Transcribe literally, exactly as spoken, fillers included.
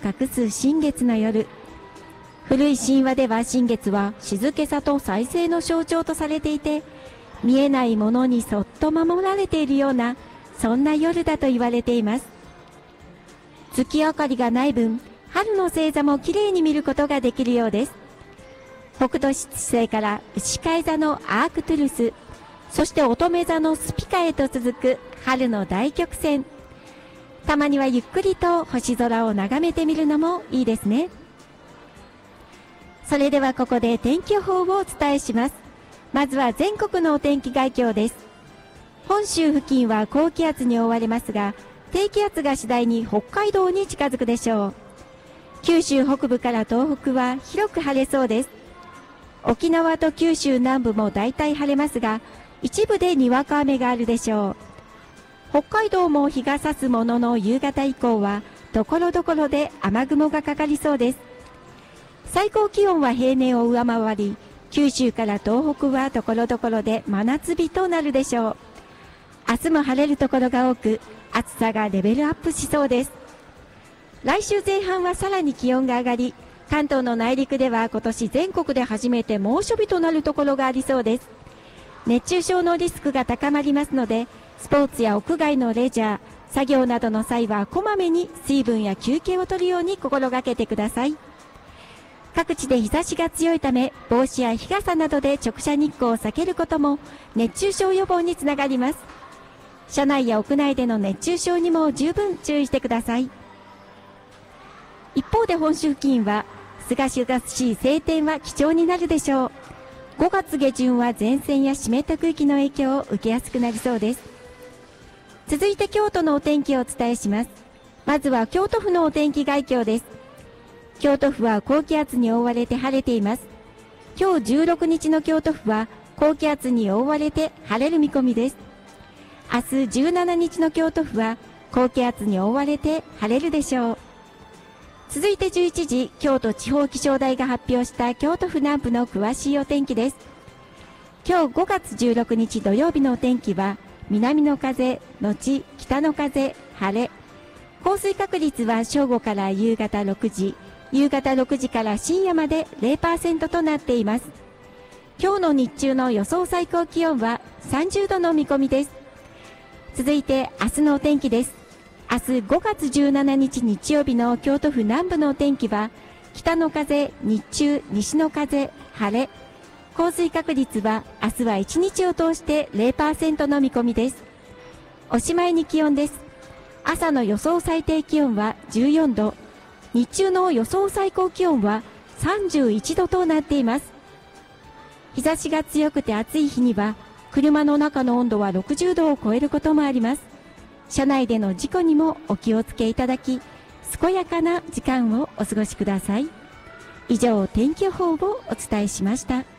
隠す新月の夜。古い神話では新月は静けさと再生の象徴とされていて、見えないものにそっと守られているような、そんな夜だと言われています。月明かりがない分、春の星座もきれいに見ることができるようです。北斗七星から牛飼い座のアークトゥルス、そして乙女座のスピカへと続く春の大曲線。たまにはゆっくりと星空を眺めてみるのもいいですね。それではここで天気予報をお伝えします。まずは全国のお天気概況です。本州付近は高気圧に覆われますが、低気圧が次第に北海道に近づくでしょう。九州北部から東北は広く晴れそうです。沖縄と九州南部も大体晴れますが、一部でにわか雨があるでしょう。北海道も日が差すものの夕方以降は、ところどころで雨雲がかかりそうです。最高気温は平年を上回り、九州から東北はところどころで真夏日となるでしょう。明日も晴れるところが多く、暑さがレベルアップしそうです。来週前半はさらに気温が上がり、関東の内陸では今年全国で初めて猛暑日となるところがありそうです。熱中症のリスクが高まりますので、スポーツや屋外のレジャー、作業などの際はこまめに水分や休憩を取るように心がけてください。各地で日差しが強いため、帽子や日傘などで直射日光を避けることも熱中症予防につながります。車内や屋内での熱中症にも十分注意してください。一方で本州付近は、すがすがしい晴天は貴重になるでしょう。ごがつ下旬は前線や湿った空気の影響を受けやすくなりそうです。続いて京都のお天気をお伝えします。まずは京都府のお天気概況です。京都府は高気圧に覆われて晴れています。今日じゅうろくにちの京都府は高気圧に覆われて晴れる見込みです。明日じゅうしちにちの京都府は高気圧に覆われて晴れるでしょう。続いてじゅういちじ、京都地方気象台が発表した京都府南部の詳しいお天気です。今日ごがつじゅうろくにち土曜日のお天気は、南の風、後北の風、晴れ。降水確率は正午から夕方ろくじ、夕方ろくじから深夜まで ゼロパーセント となっています。今日の日中の予想最高気温はさんじゅうどの見込みです。続いて明日のお天気です。明日ごがつじゅうしちにち日曜日の京都府南部のお天気は、北の風、日中、西の風、晴れ。降水確率は明日はいちにちを通して ゼロパーセント の見込みです。おしまいに気温です。朝の予想最低気温はじゅうよんど、日中の予想最高気温はさんじゅういちどとなっています。日差しが強くて暑い日には、車の中の温度はろくじゅうどを超えることもあります。車内での事故にもお気をつけいただき、健やかな時間をお過ごしください。以上、天気予報をお伝えしました。